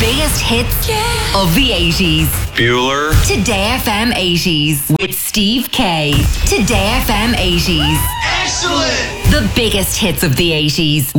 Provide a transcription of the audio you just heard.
biggest hits of the 80s. Bueller. Today FM 80s with Steve K. Today FM 80s. Excellent! The biggest hits of the 80s.